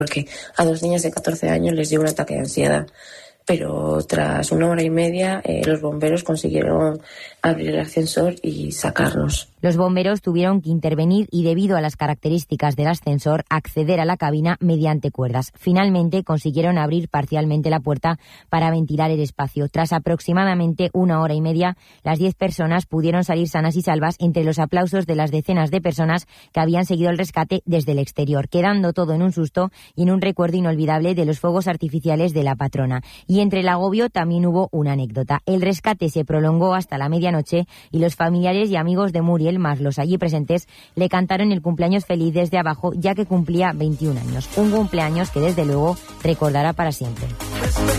porque a 2 niñas de 14 años les dio un ataque de ansiedad. Pero tras 1 hora y media los bomberos consiguieron abrir el ascensor y sacarnos. Los bomberos tuvieron que intervenir y, debido a las características del ascensor, acceder a la cabina mediante cuerdas. Finalmente consiguieron abrir parcialmente la puerta para ventilar el espacio. Tras aproximadamente 1 hora y media, las 10 personas pudieron salir sanas y salvas entre los aplausos de las decenas de personas que habían seguido el rescate desde el exterior, quedando todo en un susto y en un recuerdo inolvidable de los fuegos artificiales de la patrona. Y entre el agobio también hubo una anécdota. El rescate se prolongó hasta la medianoche y los familiares y amigos de Muriel, más los allí presentes, le cantaron el cumpleaños feliz desde abajo, ya que cumplía 21 años. Un cumpleaños que desde luego recordará para siempre.